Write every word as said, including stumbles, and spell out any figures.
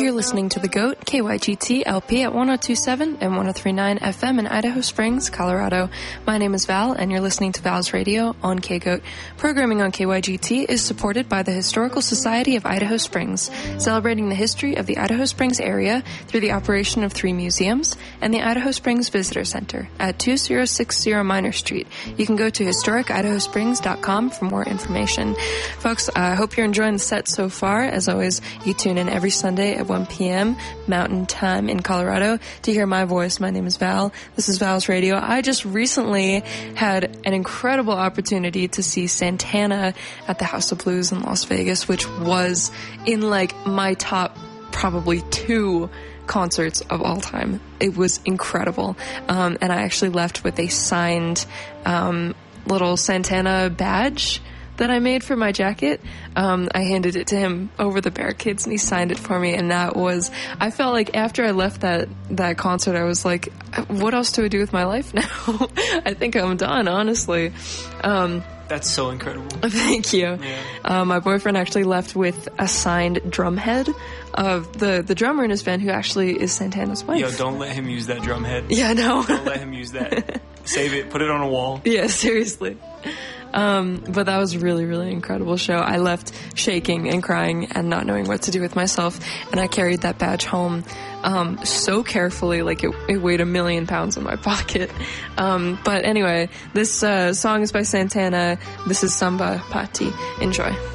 you're listening to The GOAT, K Y G T L P at one oh two point seven and one oh three point nine F M in Idaho Springs, Colorado. My name is Val, and you're listening to Val's Radio on K-GOAT. Programming on K Y G T is supported by the Historical Society of Idaho Springs, celebrating the history of the Idaho Springs area through the operation of three museums and the Idaho Springs Visitor Center at two thousand sixty Minor Street. You can go to historic idaho springs dot com for more information. Folks, I hope you're enjoying the set so far. As always, you tune in every Sunday at one p.m. Mountain Time in Colorado to hear my voice. My name is Val. This is Val's Radio. I just recently had an incredible opportunity to see Santana at the House of Blues in Las Vegas, which was in like my top probably two concerts of all time. It was incredible. Um, and I actually left with a signed um, little Santana badge that I made for my jacket. Um, I handed it to him over the barricades and he signed it for me, and that was, I felt like after I left that, that concert, I was like, what else do I do with my life now? I think I'm done, honestly. Um, That's so incredible. Thank you. Yeah. Uh, my boyfriend actually left with a signed drum head of the, the drummer in his band, who actually is Santana's wife. Yo, don't let him use that drum head. Yeah, no. Don't let him use that. Save it. Put it on a wall. Yeah, seriously. Um, but that was a really, really incredible show. I left shaking and crying and not knowing what to do with myself, and I carried that badge home um, so carefully, like it, it weighed a million pounds in my pocket. Um, but anyway, this uh, song is by Santana. This is Samba Pati. Enjoy.